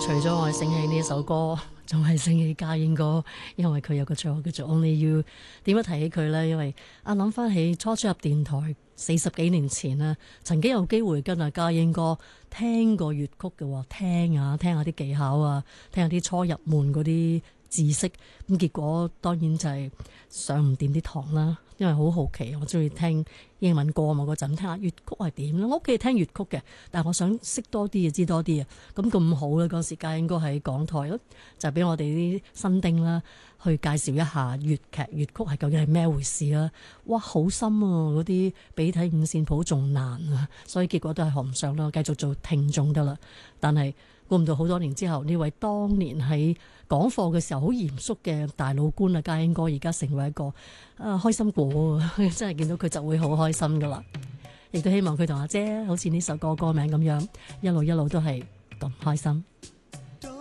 除咗我係醒起呢一首歌，仲係醒起家英哥，因為佢有個綽號叫做 Only You。點樣提起佢呢？因為諗翻起初入電台40幾年前啦，曾經有機會跟阿家英哥聽過粵曲嘅，聽下啲技巧啊，聽下啲初入門嗰啲知識。咁結果當然就係上唔掂啲堂啦，因為好好奇，我中意聽英文歌嘛，嗰陣聽下粵曲係點咧。我屋企聽粵曲嘅，但係我想識多啲知多啲啊。咁好啦，嗰時家英哥喺港台咯，就俾我哋啲新丁啦去介紹一下粵劇粵曲係究竟係咩回事啦。哇，好深啊！嗰啲比睇五線譜仲難啊，所以結果都係學唔上啦，繼續做聽眾得啦。但係估唔到好多年之後，呢位當年喺講課嘅時候好嚴肅嘅大老倌啊，家英哥而家成為一個開心果啊！真係見到佢就會好開心噶啦，亦都希望佢同阿姐好似呢首歌歌名咁樣，一路都係咁開心。